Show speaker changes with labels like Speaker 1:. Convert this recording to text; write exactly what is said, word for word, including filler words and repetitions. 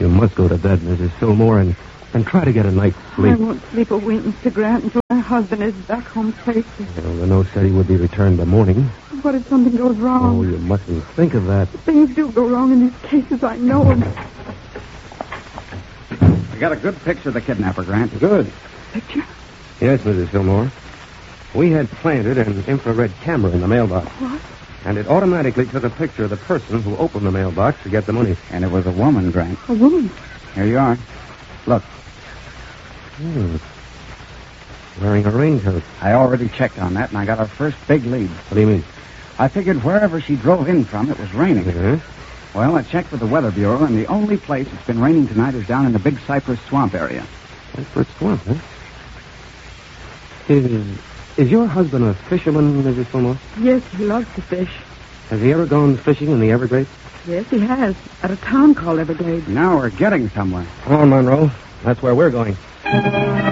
Speaker 1: You must go to bed, Missus Fillmore, and, and try to get a night's sleep.
Speaker 2: I won't sleep a wink, Mister Grant, until my husband is back home safely.
Speaker 1: Well, the note said he would be returned by morning.
Speaker 2: What if something goes wrong?
Speaker 1: Oh, you mustn't think of that.
Speaker 2: Things do go wrong in these cases, I know. And...
Speaker 3: I got a good picture of the kidnapper, Grant.
Speaker 1: Good.
Speaker 2: Picture?
Speaker 1: Yes, Missus Fillmore. We had planted an infrared camera in the mailbox.
Speaker 2: What?
Speaker 1: And it automatically took a picture of the person who opened the mailbox to get the money.
Speaker 3: And it was a woman, Grant.
Speaker 2: A woman?
Speaker 3: Here you are. Look.
Speaker 1: Hmm. Wearing a raincoat.
Speaker 3: I already checked on that, and I got our first big lead.
Speaker 1: What do you mean?
Speaker 3: I figured wherever she drove in from, it was raining.
Speaker 1: Uh-huh.
Speaker 3: Well, I checked with the Weather Bureau, and the only place it's been raining tonight is down in the Big Cypress Swamp area.
Speaker 1: Cypress Swamp, huh? Is, is your husband a fisherman, Missus Fillmore?
Speaker 2: Yes, he loves to fish.
Speaker 1: Has he ever gone fishing in the Everglades?
Speaker 2: Yes, he has. At a town called Everglades.
Speaker 3: Now we're getting somewhere.
Speaker 1: Come on, Monroe. That's where we're going.